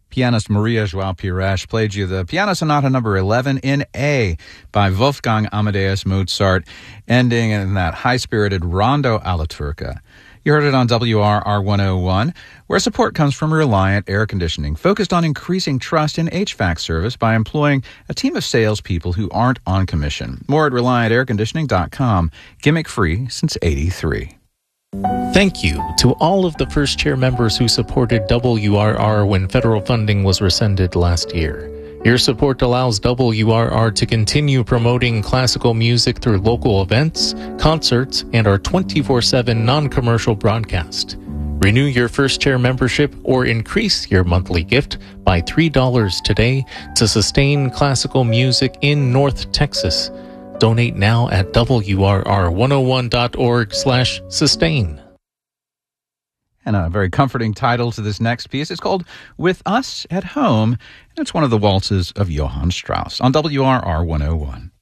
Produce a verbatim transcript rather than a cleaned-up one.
Pianist Maria João Pires played you the Piano Sonata number eleven in A by Wolfgang Amadeus Mozart, ending in that high-spirited Rondo alla Turca. You heard it on W R R one oh one, where support comes from Reliant Air Conditioning, focused on increasing trust in H V A C service by employing a team of salespeople who aren't on commission. More at reliant air conditioning dot com. Gimmick-free since eighty-three. Thank you to all of the First Chair members who supported W R R when federal funding was rescinded last year. Your support allows W R R to continue promoting classical music through local events, concerts, and our twenty-four seven non-commercial broadcast. Renew your First Chair membership or increase your monthly gift by three dollars today to sustain classical music in North Texas. Donate now at W R R one oh one dot org slash sustain. And a very comforting title to this next piece. It's called With Us at Home, and it's one of the waltzes of Johann Strauss on W R R one oh one.